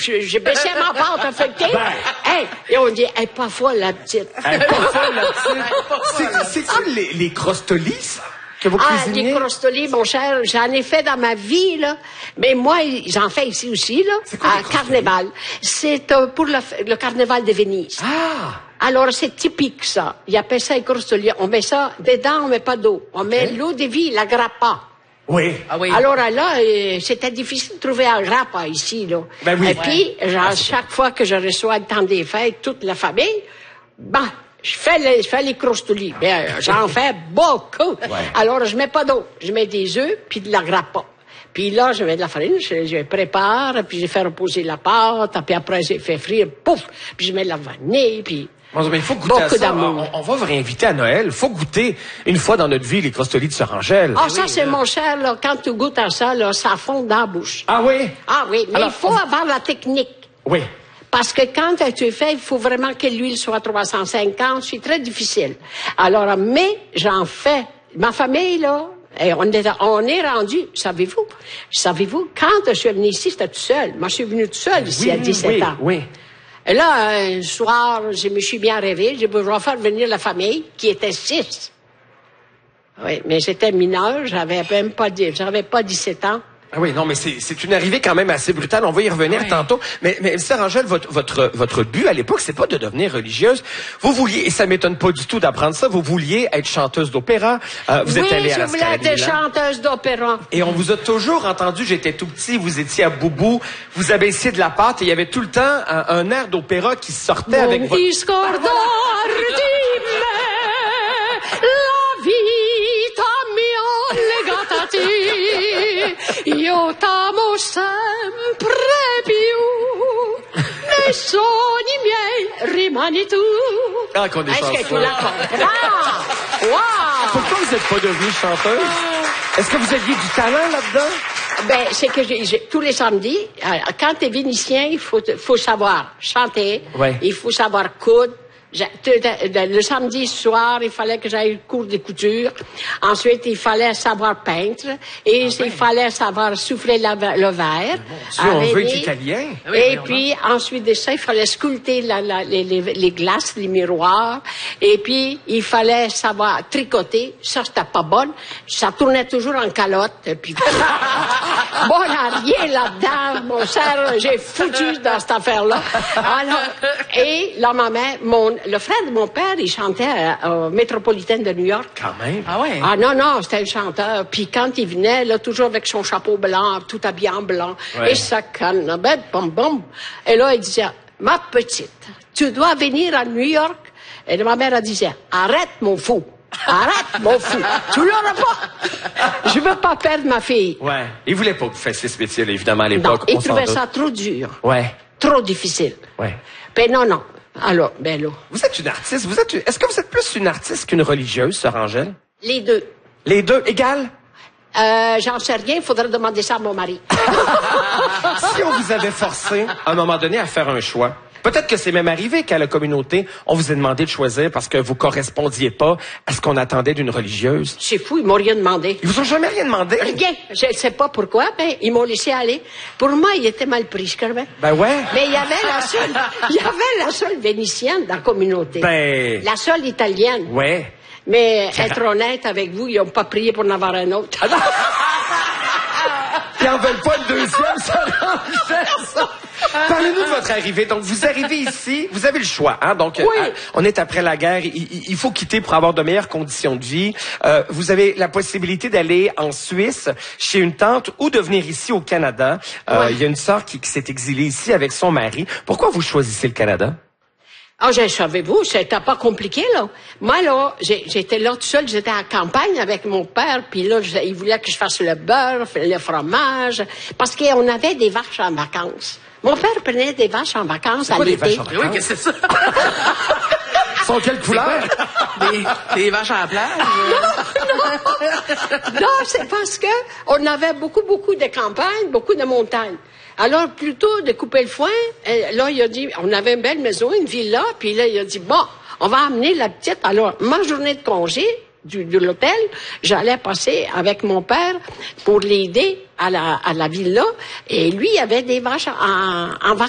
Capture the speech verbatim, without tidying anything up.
j'ai baissé ma pâte à feuilleter. Ben. Hey, et on dit, elle est pas folle, la petite. Elle est pas folle, la petite. C'est, c'est-tu les, les crostolis, ça, que vous Ah, cuisinez? des crostolis, mon cher, j'en ai fait dans ma vie, là. Mais moi, j'en fais ici aussi, là. C'est quoi, à des crostolis? Carnaval. C'est euh, pour le, le Carnaval de Venise. Ah! Alors, c'est typique, ça. Ils appellent ça les crostolis. On met ça dedans, on met pas d'eau. On met l'eau de vie, la grappa. Oui. Ah oui. Alors là, euh, c'était difficile de trouver un grappa ici, là. Ben oui. Et puis, genre, chaque fois que je reçois le temps des fêtes, toute la famille, ben, je fais les, je fais les crostolis. Ben, j'en fais beaucoup. Alors, je mets pas d'eau. Je mets des œufs puis de la grappa. Puis là, je mets de la farine, je, je prépare, puis je fais reposer la pâte, puis après, je fais frire, pouf, puis je mets de la vanille, puis... Bon, mais il faut goûter Beaucoup à ça. d'amour. On, on va vous réinviter à Noël. Il faut goûter une fois dans notre vie les crostolis de Sœur Angèle. Ah, ça, c'est mon cher, là, quand tu goûtes à ça, là, ça fond dans la bouche. Ah oui? Ah oui, mais Alors, il faut on- avoir la technique. Oui. Parce que quand tu fais, il faut vraiment que l'huile soit trois cent cinquante. C'est très difficile. Alors, mais j'en fais. Ma famille, là, et on est, on est rendu, savez-vous, savez-vous, quand je suis venue ici, j'étais toute seule. Moi, je suis venue toute seule ici oui, à dix-sept oui, ans. Oui. Et là, un soir, je me suis bien rêvée. J'ai dit, je vais faire venir la famille, qui était six. Oui, mais j'étais mineure, j'avais même pas, dix- j'avais pas dix-sept ans. Ah oui, non, mais c'est, c'est une arrivée quand même assez brutale. On va y revenir Oui. tantôt. Mais, mais Sœur Angèle, votre, votre, votre but à l'époque, c'est pas de devenir religieuse. Vous vouliez, et ça m'étonne pas du tout d'apprendre ça, vous vouliez être chanteuse d'opéra. Euh, vous oui, êtes allée à je la voulais Scala être Milan. chanteuse d'opéra. Et on vous a toujours entendu, j'étais tout petit, vous étiez à Boubou, vous abaissiez de la pâte et il y avait tout le temps un, un air d'opéra qui sortait avec votre... Discordar di me, la vita mia legatati, io t'amo sempre più, nei sogni miei rimani tu. Ah, qu'on est Est-ce que tu chanceux. la comprends? Wow! Pourquoi vous n'êtes pas devenue chanteuse? Est-ce que vous aviez du talent là-dedans? Ben, c'est que j'ai, j'ai- tous les samedis, euh, quand t'es vénitien, il faut, faut savoir chanter, Ouais. il faut savoir coudre. J'ai- te- te- Le samedi soir, il fallait que j'aille au cours de couture. Ensuite, il fallait savoir peindre. Et il fallait savoir souffler la- le verre. Si on veut arrêter. être italien. oui, Et voyons puis, ensuite de ça, il fallait sculpter la, la- les, les, les glaces, les miroirs. Et puis, il fallait savoir tricoter. Ça, c'était pas bon. Ça tournait toujours en calotte. Et puis, bon, à rien là-dedans. Mon cher, j'ai foutu dans cette affaire-là. Alors, et là, ma mère, mon, le frère de mon père, il chantait à- au Métropolitaine de New York. Quand même. Ah ouais? Ah non, non, c'était le chanteur. Puis quand il venait, là, toujours avec son chapeau blanc, tout habillé en blanc, Ouais. et sa canne, ben, bom, bom. Et là, il disait, ma petite, tu dois venir à New York. Et ma mère, elle disait, arrête, mon fou. Arrête, mon fou. Tu l'auras pas. Je veux pas perdre ma fille. Ouais. Il voulait pas que vous fassiez ce métier-là, évidemment, à Non, l'époque. il on s'en trouvait doute. ça trop dur. Ouais. Trop difficile. Ouais. Ben non, non. Alors, ben là, Vous êtes une artiste. Vous êtes, une- est-ce que vous êtes plus une artiste qu'une religieuse, Sœur Angèle? les deux. Les deux égales? Euh, j'en sais rien, il faudrait demander ça à mon mari. Si on vous avait forcé, à un moment donné, à faire un choix, peut-être que c'est même arrivé qu'à la communauté, on vous ait demandé de choisir parce que vous correspondiez pas à ce qu'on attendait d'une religieuse. C'est fou, ils m'ont rien demandé. Ils vous ont jamais rien demandé? Rien. Je ne sais pas pourquoi, mais ils m'ont laissé aller. Pour moi, il était mal pris, quand même. Ben ouais. Mais il y avait la seule, il y avait la seule vénitienne dans la communauté. Ben. La seule italienne. Ouais. Mais être honnête avec vous, ils n'ont pas prié pour en avoir un autre. Ils en veulent pas une deuxième, Sœur Angèle. Parlez-nous de votre arrivée. Donc, vous arrivez ici, vous avez le choix. Hein? Donc, Oui. euh, on est après la guerre. Il, il- il faut quitter pour avoir de meilleures conditions de vie. Euh, vous avez la possibilité d'aller en Suisse chez une tante ou de venir ici au Canada. Euh, Ouais. Il y a une sœur qui, qui s'est exilée ici avec son mari. Pourquoi vous choisissez le Canada? Ah, je savez-vous, c'était pas compliqué, là. Moi, là, j'ai- j'étais là tout seul, j'étais à la campagne avec mon père, puis là, je- il voulait que je fasse le beurre, le fromage, parce qu'on avait des vaches en vacances. Mon père prenait des vaches en vacances à quoi des l'été. vaches en Oui, qu'est-ce que c'est ça? Sont quelle couleur? Des, des vaches à la plage? Non, c'est parce que on avait beaucoup, beaucoup de campagnes, beaucoup de montagnes. Alors, plutôt de couper le foin, euh, là, il a dit, on avait une belle maison, une villa, puis là, il a dit, bon, on va amener la petite. Alors, ma journée de congé du, de l'hôtel, j'allais passer avec mon père pour l'aider à la, à la villa, et lui, il avait des vaches en, en vacances.